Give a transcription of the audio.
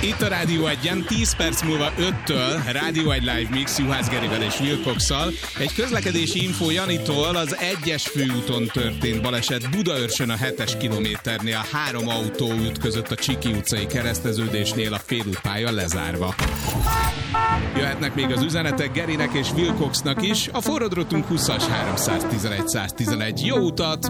Itt a Rádió Egyen 10 perc múlva 5-től Rádió Egy Live Mix Juhász Gerivel és Wilcoxszal. Egy közlekedési infó Janitól: az 1-es főúton történt baleset Budaörsön a 7-es kilométernél, 3 autó ütközött a Csiki utcai kereszteződésnél, a félútpálya lezárva. Jöhetnek még az üzenetek Gerinek és Wilcoxnak is. A forradrotunk 20-as 311 111. Jó utat!